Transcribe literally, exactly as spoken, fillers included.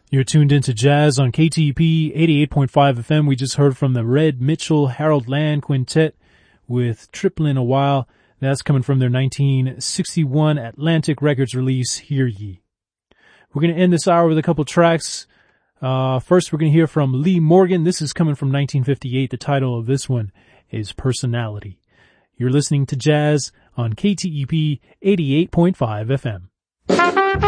You're tuned into Jazz on K T E P eighty-eight point five F M. We just heard from the Red Mitchell Harold Land Quintet with Triplin' a While. That's coming from their nineteen sixty-one Atlantic Records release, Hear Ye. We're going to end this hour with a couple tracks. Uh, first, we're going to hear from Lee Morgan. This is coming from nineteen fifty-eight. The title of this one is Personality. You're listening to Jazz on K T E P eighty-eight point five F M.